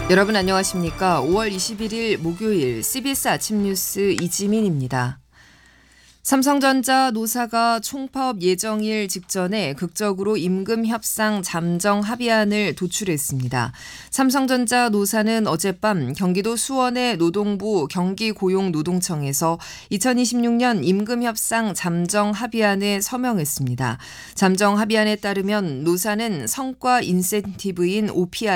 여러분 안녕하십니까? 5월 21일 목요일 CBS 아침 뉴스 이지민입니다. 삼성전자 노사가 총파업 예정일 직전에 극적으로 임금 협상 잠정 합의안을 도출했습니다. 삼성전자 노사는 어젯밤 경기도 수원의 노동부 경기고용노동청에서 2026년 임금 협상 잠정 합의안에 서명했습니다. 잠정 합의안에 따르면 노사는 성과 인센티브인 OPI